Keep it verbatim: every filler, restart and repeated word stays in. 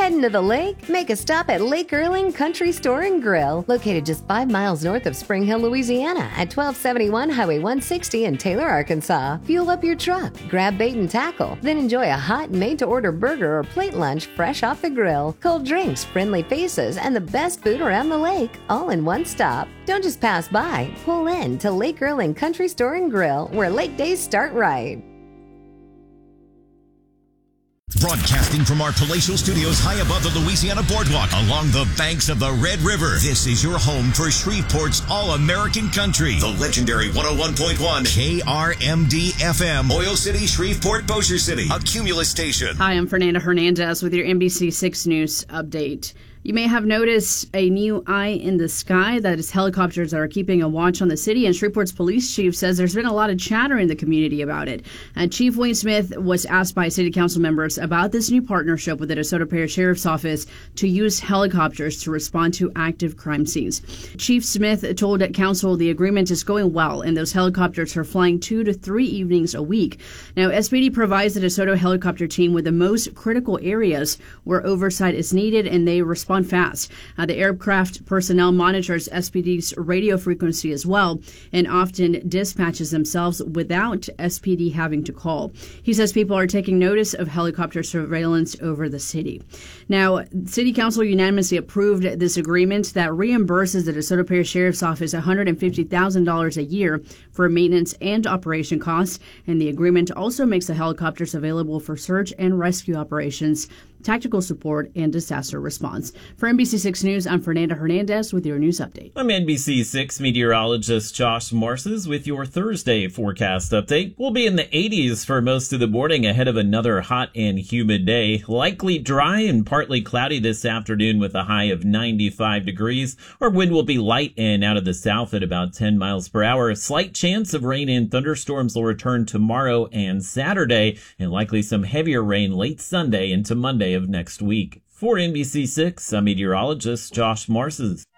Heading to the lake? Make a stop at Lake Erling Country Store and Grill, located just five miles north of Spring Hill, Louisiana, at twelve seventy-one Highway one sixty in Taylor, Arkansas. Fuel up your truck, grab bait and tackle, then enjoy a hot, made-to-order burger or plate lunch fresh off the grill. Cold drinks, friendly faces, and the best food around the lake, all in one stop. Don't just pass by. Pull in to Lake Erling Country Store and Grill, where lake days start right. Broadcasting from our palatial studios high above the Louisiana Boardwalk along the banks of the Red River. This is your home for Shreveport's All-American Country. The legendary one oh one point one K R M D F M. Oil City, Shreveport, Bossier City. A Cumulus station. Hi, I'm Fernanda Hernandez with your N B C six News update. You may have noticed a new eye in the sky. That is helicopters that are keeping a watch on the city. And Shreveport's police chief says there's been a lot of chatter in the community about it. And Chief Wayne Smith was asked by city council members about this new partnership with the DeSoto Parish Sheriff's Office to use helicopters to respond to active crime scenes. Chief Smith told council the agreement is going well, and those helicopters are flying two to three evenings a week. Now, S P D provides the DeSoto helicopter team with the most critical areas where oversight is needed, and they respond fast. Uh, the aircraft personnel monitors S P D's radio frequency as well, and often dispatches themselves without S P D having to call. He says people are taking notice of helicopter surveillance over the city. Now, City Council unanimously approved this agreement that reimburses the DeSoto Parish Sheriff's Office one hundred fifty thousand dollars a year for maintenance and operation costs, and the agreement also makes the helicopters available for search and rescue operations, tactical support, and disaster response. For N B C six News, I'm Fernanda Hernandez with your news update. I'm N B C six meteorologist Josh Marces with your Thursday forecast update. We'll be in the eighties for most of the morning ahead of another hot and humid day. Likely dry and partly cloudy this afternoon with a high of ninety-five degrees. Our wind will be light and out of the south at about ten miles per hour. A slight chance of rain and thunderstorms will return tomorrow and Saturday, and likely some heavier rain late Sunday into Monday of next week. For N B C six, I'm meteorologist Josh Marces.